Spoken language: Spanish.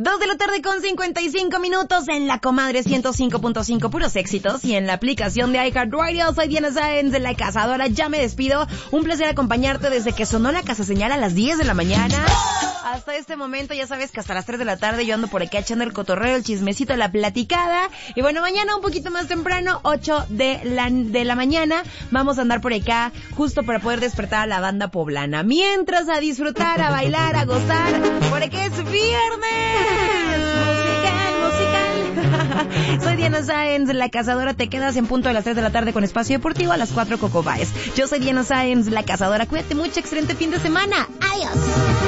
2 de la tarde con 55 minutos en la Comadre 105.5, puros éxitos, y en la aplicación de iHeartRadio. Soy Diana Sáenz de La Cazadora. Ya me despido. Un placer acompañarte desde que sonó la casa señal a las 10 de la mañana hasta este momento. Ya sabes que hasta las 3 de la tarde yo ando por acá echando el cotorreo, el chismecito, la platicada. Y bueno, mañana un poquito más temprano, 8 de la mañana, vamos a andar por acá justo para poder despertar a la banda poblana. Mientras, a disfrutar, a bailar, a gozar, porque es viernes. Musical. Soy Diana Sáenz, La Cazadora. Te quedas en punto de las 3 de la tarde con Espacio Deportivo, a las 4 Coco Baez. Yo soy Diana Sáenz, La Cazadora. Cuídate mucho, excelente fin de semana. Adiós.